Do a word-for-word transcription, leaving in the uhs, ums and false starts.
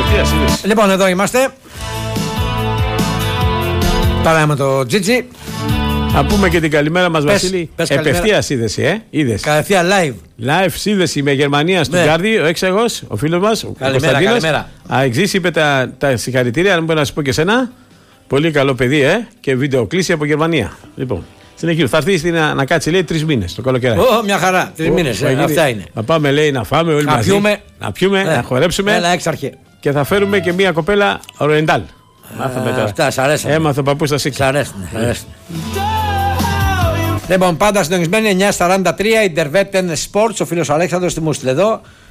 Λοιπόν, εδώ είμαστε. Πάμε με το Τζίτζι. Να πούμε και την καλημέρα μας, Βασίλη. Επευθείας σύνδεση, ε. Είδες. Κατευθείαν live. Live σύνδεση με Γερμανία στο Γκάρδι, ο έξαγος, ο φίλος μας. Καλημέρα, καλημέρα. Αεξής είπε τα, τα συγχαρητήρια, αν μπορεί να σου πω και σένα. Πολύ καλό παιδί, ε. Και βίντεο κλήση από Γερμανία. Λοιπόν, συνεχίζω. Θα έρθει να, να κάτσει, λέει, τρεις μήνες το καλοκαίρι. Ω, μια χαρά. Τρεις μήνες. Ε, αυτά είναι. Να πάμε, λέει, να φάμε όλοι να μαζί. Πιούμε. Να πιούμε, ε, να χορέψουμε. Έλα, έξαρχε. Και θα φέρουμε και μια κοπέλα Ορεντάλ. Μάθαμε τώρα. Αυτά, σ' αρέσουν. Έμαθε ο παππούς στα σίξ. Σ' αρέσουν. Λοιπόν, πάντα συντονισμένοι εννιά σαράντα τρία Interveten Sports. Ο φίλος Αλέξανδρος στη Μούστιλ εδώ.